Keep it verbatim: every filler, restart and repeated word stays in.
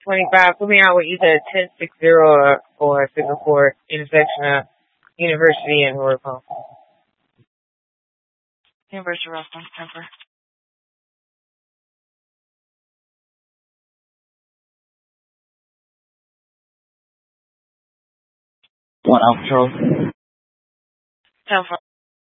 twenty-five. Put me out with either ten sixty or, or Singapore intersection of University and Royal Palm. University of Rockland, Temper. One out, Charles. Temper.